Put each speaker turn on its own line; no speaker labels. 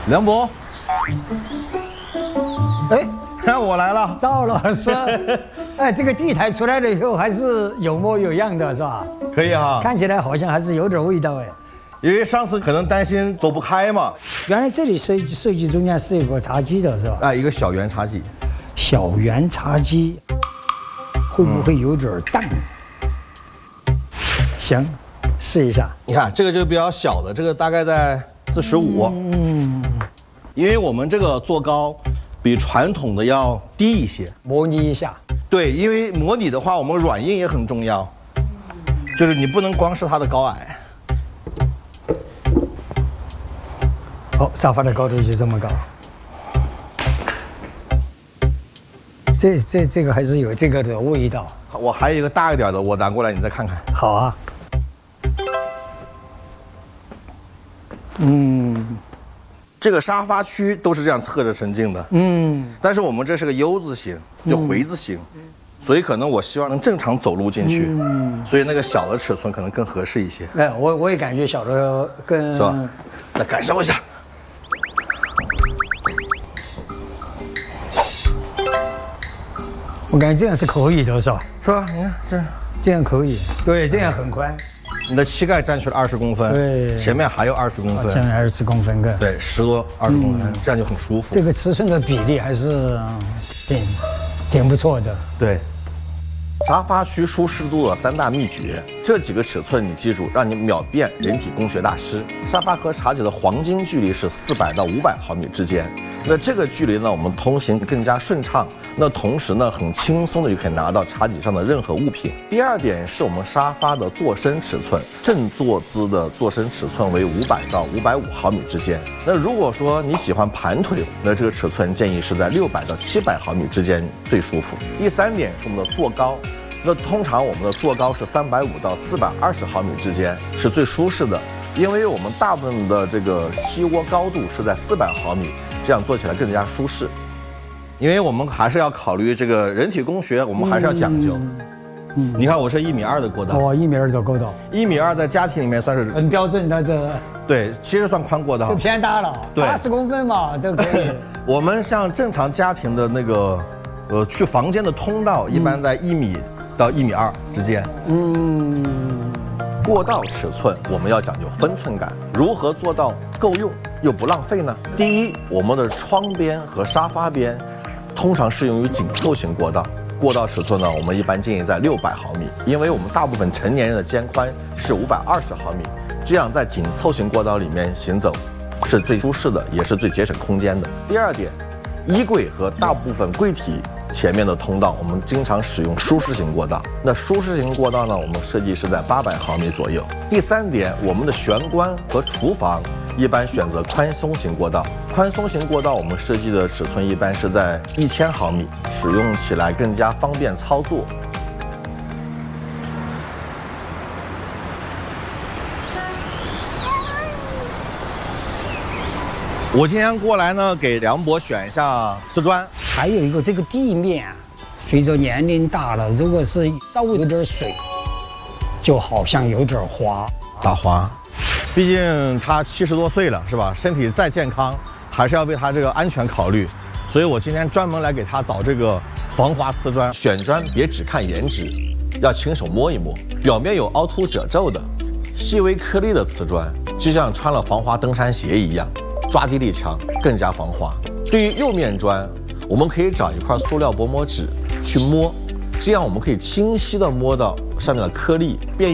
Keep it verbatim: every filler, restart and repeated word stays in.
梁博，
哎，
看我来了，
赵老师，哎，这个地台出来了以后还是有模有样的，是吧？
可以哈。
看起来好像还是有点味道哎。
因为上次可能担心走不开嘛。
原来这里设计设计中间是有个茶几的，是吧？
啊，一个小圆茶几。
小圆茶几，会不会有点淡？嗯、行，试一下。
你看这个就比较小的，这个大概在四十五。嗯。因为我们这个坐高比传统的要低一些，
模拟一下。对，
因为模拟的话，我们软硬也很重要，就是你不能光是它的高矮。
好，沙发的高度就这么高。这这这个还是有这个的味道。
我还有一个大一点的，我拿过来，你再看看。
好啊。嗯，
这个沙发区都是这样侧着沉浸的。嗯，但是我们这是个 U 字形，就回字形，嗯、所以可能我希望能正常走路进去。嗯，所以那个小的尺寸可能更合适一些。
哎，我我也感觉小的更
是吧？再感受一下。
我感觉这样是可以的，是吧？
是吧？你看这，
这样可以。对，这样很宽。
你的膝盖占去了二十公分，
对，
前面还有二十公分，
前面二十公分个，
对，十多二十公分，这样就很舒服。
这个尺寸的比例还是挺挺不错的。
对。沙发区舒适度的三大秘诀，这几个尺寸你记住，让你秒变人体工学大师。沙发和茶几的黄金距离是四百到五百毫米之间，那这个距离呢，我们通行更加顺畅。那同时呢，很轻松的就可以拿到茶几上的任何物品。第二点是我们沙发的坐身尺寸，正坐姿的坐身尺寸为五百到五百五毫米之间。那如果说你喜欢盘腿，那这个尺寸建议是在六百到七百毫米之间最舒服。第三点是我们的坐高。那通常我们的坐高是三百五到四百二十毫米之间是最舒适的，因为我们大部分的这个膝窝高度是在四百毫米，这样坐起来更加舒适。因为我们还是要考虑这个人体工学，我们还是要讲究。嗯，嗯你看我是一米二的过道，
哦，一米二的过道，
一米二在家庭里面算是
很标准的这。
对，其实算宽过道，
就偏大了，
对，
八十公分嘛都可以。
我们像正常家庭的那个，呃，去房间的通道一般在一米。到一米二之间，嗯，过道尺寸我们要讲究分寸感，如何做到够用又不浪费呢？第一，我们的窗边和沙发边，通常适用于紧凑型过道。过道尺寸呢，我们一般建议在六百毫米，因为我们大部分成年人的肩宽是五百二十毫米，这样在紧凑型过道里面行走，是最舒适的，也是最节省空间的。第二点，衣柜和大部分柜体前面的通道，我们经常使用舒适型过道。那舒适型过道呢，我们设计是在八百毫米左右。第三点，我们的玄关和厨房一般选择宽松型过道。宽松型过道我们设计的尺寸一般是在一千毫米，使用起来更加方便操作。我今天过来呢，给梁博选一下瓷砖。
还有一个这个地面，随着年龄大了，如果是稍微有点水，就好像有点滑，
打滑。毕竟他七十多岁了，是吧？身体再健康，还是要为他这个安全考虑。所以我今天专门来给他找这个防滑瓷砖。选砖别只看颜值，要亲手摸一摸，表面有凹凸褶皱的、细微颗粒的瓷砖，就像穿了防滑登山鞋一样。抓地力强，更加防滑。对于釉面砖，我们可以找一块塑料薄膜纸去摸，这样我们可以清晰地摸到上面的颗粒，便